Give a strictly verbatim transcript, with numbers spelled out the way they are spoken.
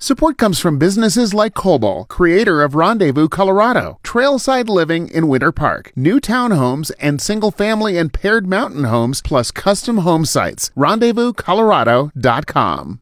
Support comes from businesses like Cobol, creator of Rendezvous, Colorado, trailside living in Winter Park, new townhomes and single-family and paired mountain homes, plus custom home sites. rendezvous colorado dot com.